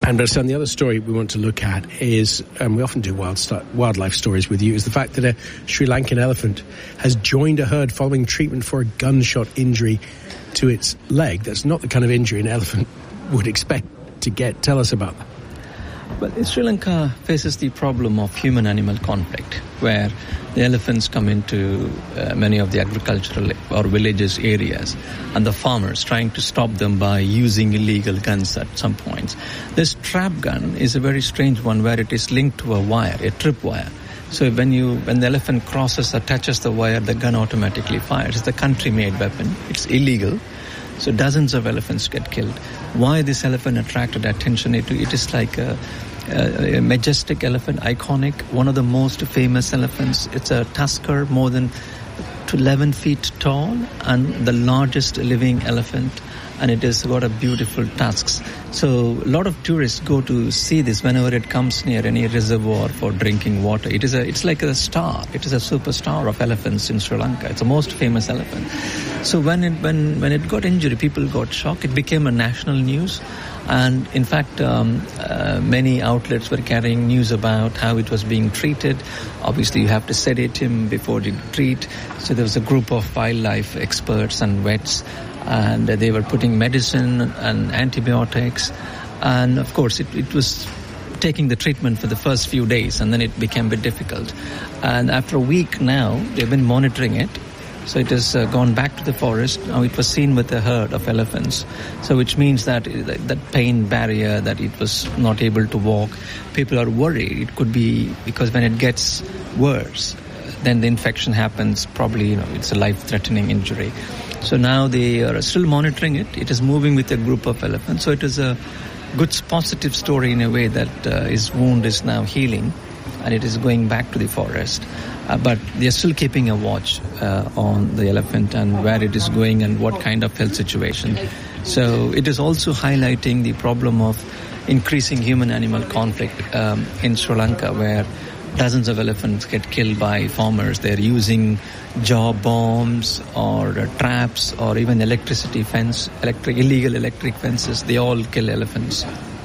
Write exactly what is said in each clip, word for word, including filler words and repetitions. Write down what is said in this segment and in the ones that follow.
And the other story we want to look at is, and we often do wild st- wildlife stories with you, is the fact that a Sri Lankan elephant has joined a herd following treatment for a gunshot injury to its leg. That's not the kind of injury an elephant would expect to get. Tell us about that. Well, Sri Lanka faces the problem of human-animal conflict, where the elephants come into uh, many of the agricultural or villages areas, and the farmers trying to stop them by using illegal guns at some points. This trap gun is a very strange one, where it is linked to a wire, a trip wire. So when you when the elephant crosses or touches the wire, the gun automatically fires. It's a country-made weapon. It's illegal. So dozens of elephants get killed. Why this elephant attracted attention? It, it is like a, a, a majestic elephant, iconic, one of the most famous elephants. It's a tusker, more than eleven feet tall, and the largest living elephant. And it has got a beautiful tusks. So a lot of tourists go to see this whenever it comes near any reservoir for drinking water. It is a, it's like a star. It is a superstar of elephants in Sri Lanka. It's the most famous elephant. So when it when when it got injured, people got shocked. It became a national news, and in fact, um, uh, many outlets were carrying news about how it was being treated. Obviously, you have to sedate him before you treat. So there was a group of wildlife experts and vets, and they were putting medicine and antibiotics, and of course it, it was taking the treatment for the first few days, and then it became a bit difficult. And after a week now, they've been monitoring it. So it has uh, gone back to the forest. Now it was seen with a herd of elephants. So which means that that pain barrier, that it was not able to walk, people are worried. It could be because when it gets worse, then the infection happens. Probably, you know, it's a life-threatening injury. So now they are still monitoring it. It is moving with a group of elephants. So it is a good positive story in a way that uh, his wound is now healing, and it is going back to the forest. Uh, but they are still keeping a watch uh, on the elephant and where it is going and what kind of health situation. So it is also highlighting the problem of increasing human-animal conflict um, in Sri Lanka, where dozens of elephants get killed by farmers. They're using jaw bombs or uh, traps or even electricity fence, electric, illegal electric fences. They all kill elephants.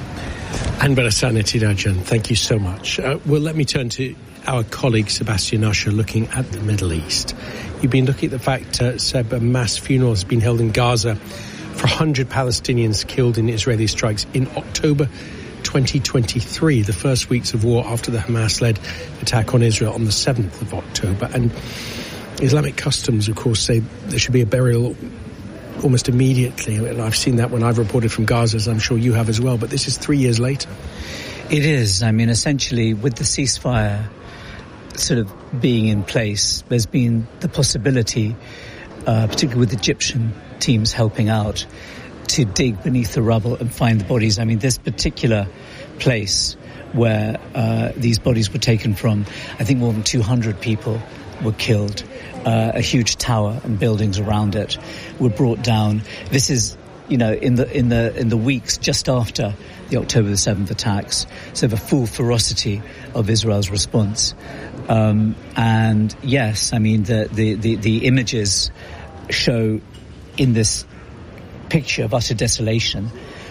Anbarasan Ethirajan, thank you so much. Uh, well, let me turn to our colleague Sebastian Usher, looking at the Middle East. You've been looking at the fact, uh, Seb, a mass funeral has been held in Gaza for one hundred Palestinians killed in Israeli strikes in October twenty twenty-three, the first weeks of war after the Hamas-led attack on Israel on the seventh of October. And Islamic customs, of course, say there should be a burial almost immediately. And I've seen that when I've reported from Gaza, as I'm sure you have as well. But this is three years later. It is. I mean, essentially, with the ceasefire sort of being in place, there's been the possibility, uh, particularly with Egyptian teams helping out, to dig beneath the rubble and find the bodies. I mean, this particular place where uh, these bodies were taken from, I think more than two hundred people were killed. Uh, a huge tower and buildings around it were brought down. This is, you know, in the in the in the weeks just after the October the seventh attacks, so the full ferocity of Israel's response. Um, and yes, I mean the, the the the images show in this picture of utter desolation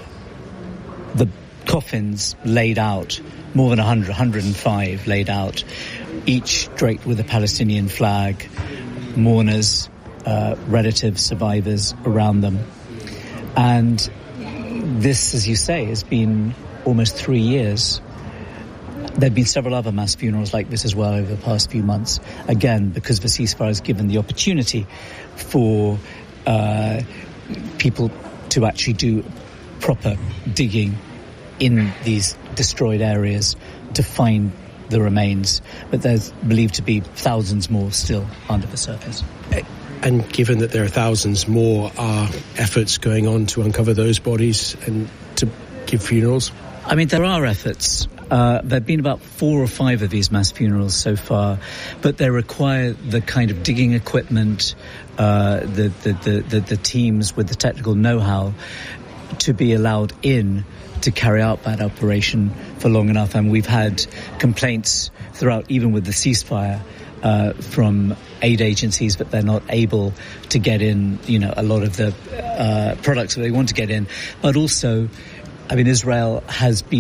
the coffins laid out, more than one hundred, one hundred five laid out, each draped with a Palestinian flag, mourners, uh, relatives, survivors around them. And this, as you say, has been almost three years. There have been several other mass funerals like this as well over the past few months. Again, because the ceasefire has given the opportunity for uh, people to actually do proper digging in these destroyed areas to find the remains. But there's believed to be thousands more still under the surface. And given that there are thousands more, are efforts going on to uncover those bodies and to give funerals? I mean, there are efforts. Uh, there have been about four or five of these mass funerals so far, but they require the kind of digging equipment, uh, the, the, the, the, the teams with the technical know-how to be allowed in to carry out that operation for long enough. And we've had complaints throughout, even with the ceasefire, uh, from aid agencies that they're not able to get in, you know, a lot of the uh, products that they want to get in. But also, I mean, Israel has been